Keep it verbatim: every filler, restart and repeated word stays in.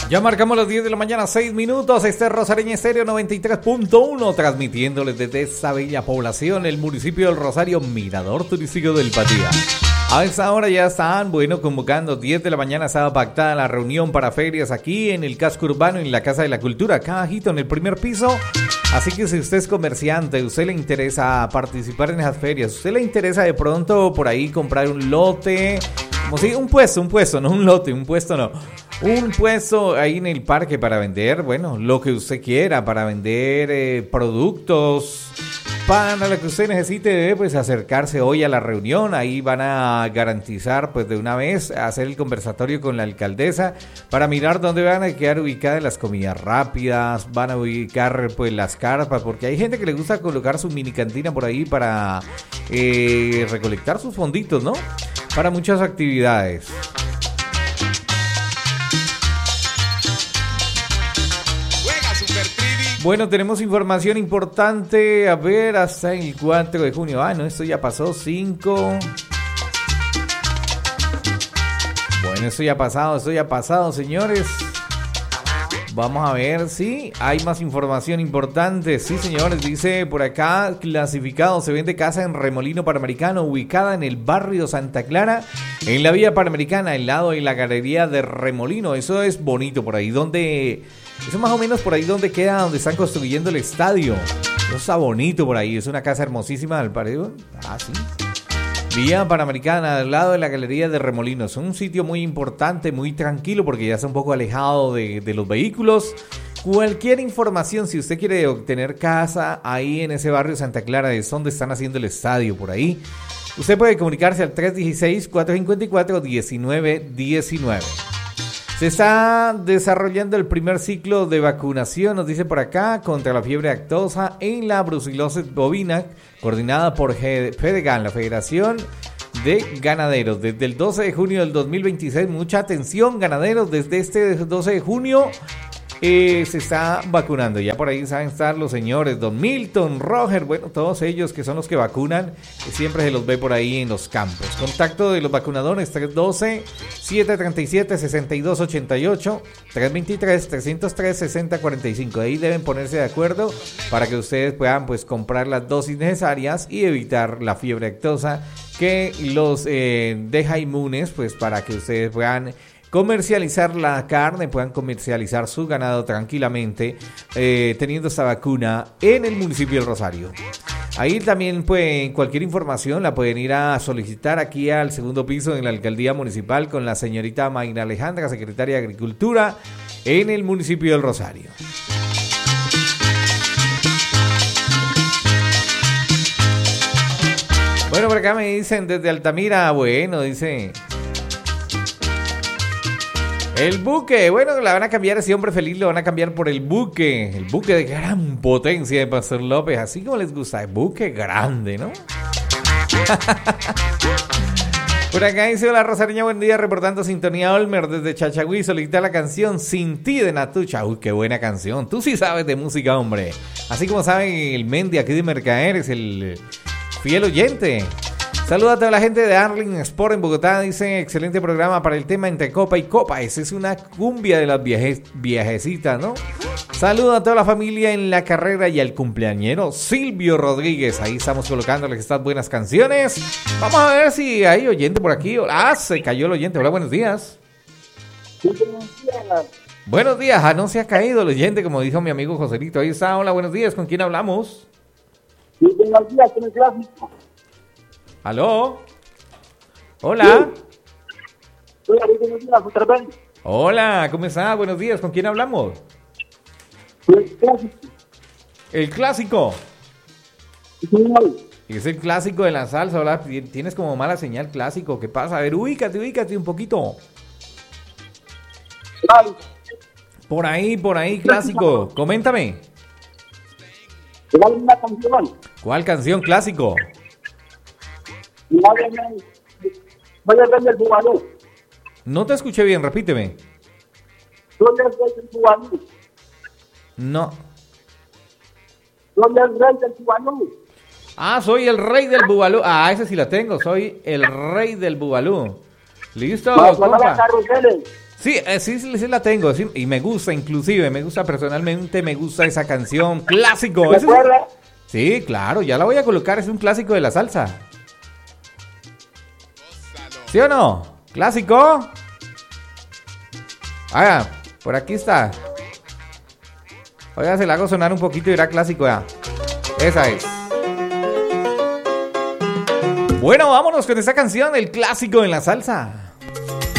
Ya marcamos las diez de la mañana, seis minutos. Este es Rosareña Estéreo noventa y tres punto uno, transmitiéndoles desde esa bella población, el municipio del Rosario, mirador turístico del Patía. A esa hora ya están, bueno, convocando, diez de la mañana estaba pactada la reunión para ferias aquí en el casco urbano, en la Casa de la Cultura, acá bajito en el primer piso. Así que si usted es comerciante, usted le interesa participar en esas ferias, usted le interesa de pronto por ahí comprar un lote, como si un puesto, un puesto, no un lote, un puesto no. Un puesto ahí en el parque para vender, bueno, lo que usted quiera, para vender eh, productos, para lo que usted necesite, debe pues acercarse hoy a la reunión. Ahí van a garantizar pues de una vez, hacer el conversatorio con la alcaldesa para mirar dónde van a quedar ubicadas las comidas rápidas, van a ubicar pues las carpas, porque hay gente que le gusta colocar su mini cantina por ahí para eh, recolectar sus fonditos, ¿no? Para muchas actividades. Bueno, tenemos información importante. A ver, hasta el cuatro de junio. Ah, no, esto ya pasó. cinco. Bueno, esto ya ha pasado, esto ya ha pasado, señores. Vamos a ver si sí, hay más información importante. Sí, señores, dice por acá, clasificado, se vende casa en Remolino Panamericano, ubicada en el barrio Santa Clara, en la vía Panamericana, al lado de la galería de Remolino. Eso es bonito por ahí, donde... Eso más o menos por ahí donde queda, donde están construyendo el estadio. Eso está bonito por ahí, es una casa hermosísima del pareo. Ah, sí. Vía Panamericana, al lado de la galería de Remolinos. Es un sitio muy importante, muy tranquilo, porque ya está un poco alejado de, de los vehículos. Cualquier información, si usted quiere obtener casa ahí en ese barrio Santa Clara, es donde están haciendo el estadio por ahí, usted puede comunicarse al tres uno seis, cuatro cinco cuatro, uno nueve uno nueve. Se está desarrollando el primer ciclo de vacunación, nos dice por acá, contra la fiebre aftosa en la brucelosis bovina, coordinada por FEDEGAN, la Federación de Ganaderos. Desde el doce de junio del dos mil veintiséis, mucha atención, ganaderos, desde este doce de junio eh, se está vacunando. Ya por ahí saben estar los señores Don Milton, Roger, bueno, todos ellos que son los que vacunan, que siempre se los ve por ahí en los campos. Contacto de los vacunadores, tres uno dos, siete tres siete, seis dos ocho ocho, tres dos tres, tres cero tres, seis cero cuatro cinco. Ahí deben ponerse de acuerdo para que ustedes puedan pues comprar las dosis necesarias y evitar la fiebre aftosa que los eh, deja inmunes, pues para que ustedes puedan comercializar la carne, puedan comercializar su ganado tranquilamente, eh, teniendo esta vacuna en el municipio del Rosario. Ahí también pues cualquier información la pueden ir a solicitar aquí al segundo piso en la alcaldía municipal con la señorita Mayra Alejandra, secretaria de Agricultura en el municipio del Rosario. Bueno, por acá me dicen desde Altamira, bueno, dice... El buque, bueno, la van a cambiar, ese hombre feliz lo van a cambiar por el buque. El buque de gran potencia de Pastor López, así como les gusta, el buque grande, ¿no? Por acá dice, hola Rosareña, buen día, reportando sintonía Olmer desde Chachagüí, solicita la canción Sin Ti de Natucha. Uy, qué buena canción, tú sí sabes de música, hombre. Así como saben, el Mendy aquí de Mercader es el fiel oyente. Saluda a toda la gente de Arling Sport en Bogotá. Dice, excelente programa para el tema entre copa y copa. Esa es una cumbia de las viaje, viajecitas, ¿no? Saluda a toda la familia en La Carrera y al cumpleañero Silvio Rodríguez. Ahí estamos colocándole estas buenas canciones. Vamos a ver si hay oyente por aquí. Ah, se cayó el oyente. Hola, buenos días. Buenos días. Buenos días. Ah, no se ha caído el oyente, como dijo mi amigo Joselito. Ahí está. Hola, buenos días. ¿Con quién hablamos? Sí, buenos días, con el clásico. ¿Aló? Hola. Sí. Buenos días, otra vez. Hola, ¿cómo está? Buenos días, ¿con quién hablamos? El clásico. El clásico. Sí, señor. Es el clásico de la salsa, ¿verdad? Tienes como mala señal, clásico. ¿Qué pasa? A ver, ubícate, ubícate un poquito. Claro. Por ahí, por ahí, clásico. Coméntame. ¿Cuál es una canción? ¿Cuál canción, clásico? Voy a ver el Bubalú. No te escuché bien, repíteme. Soy el rey del Bubalú. No. Soy el rey del Bubalú. Ah, soy el rey del Bubalú. Ah, esa sí la tengo. Soy el rey del Bubalú. ¿Listo, Para compa? las carruseles. Sí, eh, sí, sí, sí la tengo, sí, y me gusta inclusive, me gusta personalmente, me gusta esa canción, clásico. ¿Te ese es- acuerdas? Sí, claro, ya la voy a colocar, es un clásico de la salsa. ¿Sí o no? ¿Clásico? Ah, por aquí está. Oiga, se la hago sonar un poquito y era clásico ya. Esa es. Bueno, vámonos con esta canción, el clásico en la salsa.